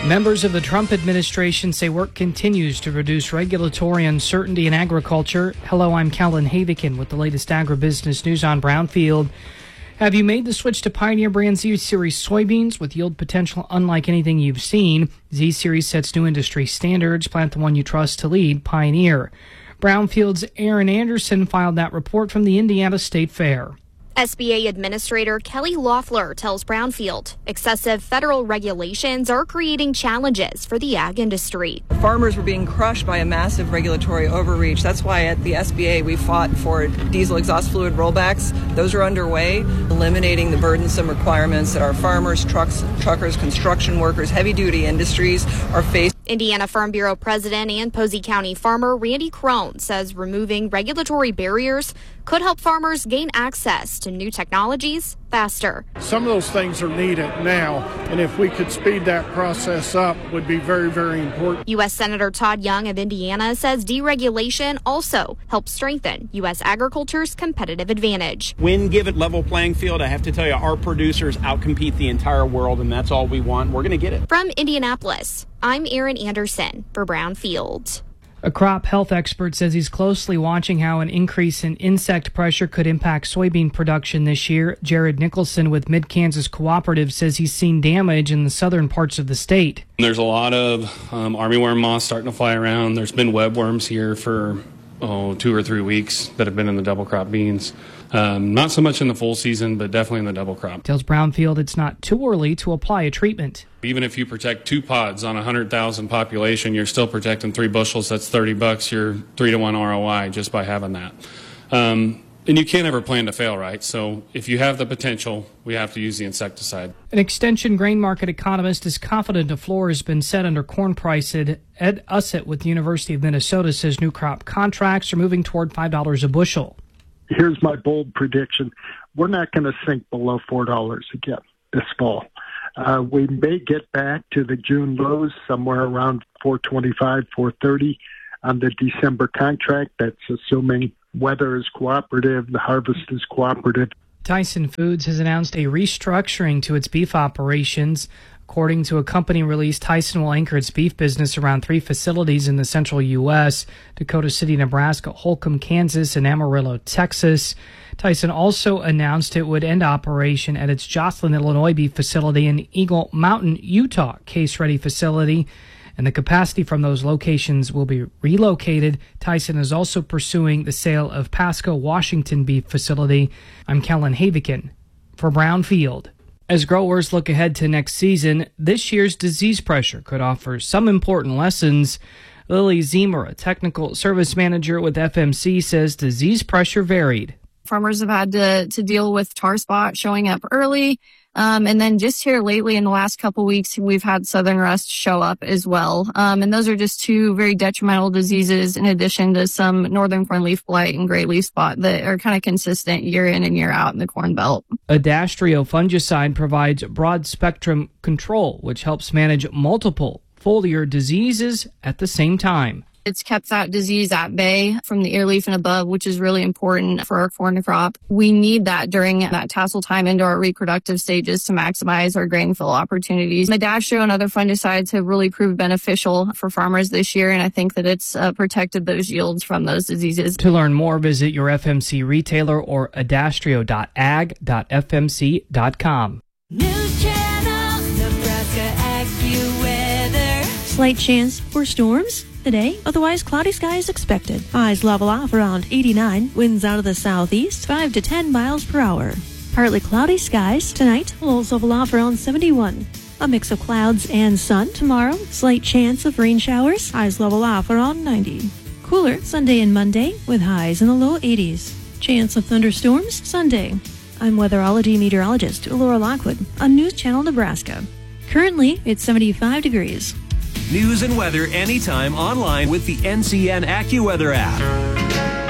Members of the Trump administration say work continues to reduce regulatory uncertainty in agriculture. Hello, I'm Callan Havikin with the latest agribusiness news on Brownfield. Have you made the switch to Pioneer brand Z-Series soybeans with yield potential unlike anything you've seen? Z-Series sets new industry standards. Plant the one you trust to lead, Pioneer. Brownfield's Aaron Anderson filed that report from the Indiana State Fair. SBA Administrator Kelly Loeffler tells Brownfield excessive federal regulations are creating challenges for the ag industry. Farmers were being crushed by a massive regulatory overreach. That's why at the SBA we fought for diesel exhaust fluid rollbacks. Those are underway, eliminating the burdensome requirements that our farmers, truckers, construction workers, heavy-duty industries are facing. Indiana Farm Bureau President and Posey County farmer Randy Crone says removing regulatory barriers could help farmers gain access to new technologies faster. Some of those things are needed now, and if we could speed that process up, would be very, very important. U.S. Senator Todd Young of Indiana says deregulation also helps strengthen U.S. agriculture's competitive advantage. When given level playing field, I have to tell you, our producers outcompete the entire world, and that's all we want. We're going to get it. From Indianapolis, I'm Aaron Anderson for Brownfield. A crop health expert says he's closely watching how an increase in insect pressure could impact soybean production this year. Jared Nicholson with Mid-Kansas Cooperative says he's seen damage in the southern parts of the state. There's a lot of armyworm moths starting to fly around. There's been webworms here for 2 or 3 weeks that have been in the double crop beans. Not so much in the full season, but definitely in the double crop. Tells Brownfield it's not too early to apply a treatment. Even if you protect 2 pods on 100,000 population, you're still protecting 3 bushels. That's $30. You're 3-to-1 ROI just by having that. And you can't ever plan to fail, right? So if you have the potential, we have to use the insecticide. An extension grain market economist is confident a floor has been set under corn prices. Ed Ussett with the University of Minnesota says new crop contracts are moving toward $5 a bushel. Here's my bold prediction. We're not going to sink below $4 again this fall. We may get back to the June lows somewhere around $4.25, $4.30 on the December contract. That's assuming weather is cooperative, the harvest is cooperative. Tyson Foods has announced a restructuring to its beef operations. According to a company release, Tyson will anchor its beef business around 3 facilities in the central U.S., Dakota City, Nebraska, Holcomb, Kansas, and Amarillo, Texas. Tyson also announced it would end operation at its Joslyn, Illinois beef facility and Eagle Mountain, Utah case-ready facility, and the capacity from those locations will be relocated. Tyson is also pursuing the sale of Pasco, Washington beef facility. I'm Callan Havikin for Brownfield. As growers look ahead to next season, this year's disease pressure could offer some important lessons. Lily Zemer, a technical service manager with FMC, says disease pressure varied. Farmers have had to deal with tar spot showing up early. And then just here lately in the last couple of weeks, we've had southern rust show up as well. And those are just 2 very detrimental diseases in addition to some northern corn leaf blight and gray leaf spot that are kind of consistent year in and year out in the Corn Belt. Adastrio fungicide provides broad spectrum control, which helps manage multiple foliar diseases at the same time. It's kept that disease at bay from the ear leaf and above, which is really important for our corn crop. We need that during that tassel time into our reproductive stages to maximize our grain fill opportunities. Adastrio and other fungicides have really proved beneficial for farmers this year, and I think that it's protected those yields from those diseases. To learn more, visit your FMC retailer or adastrio.ag.fmc.com. News Channel, Nebraska AccuWeather. Slight chance for storms today, otherwise cloudy skies expected. Highs level off around 89, winds out of the southeast 5 to 10 miles per hour. Partly cloudy skies tonight, lows level off around 71. A mix of clouds and sun tomorrow, slight chance of rain showers, highs level off around 90. Cooler Sunday and Monday with highs in the low 80s. Chance of thunderstorms Sunday. I'm weatherology meteorologist Laura Lockwood on News Channel Nebraska. Currently, it's 75 degrees. News and weather anytime online with the NCN AccuWeather app.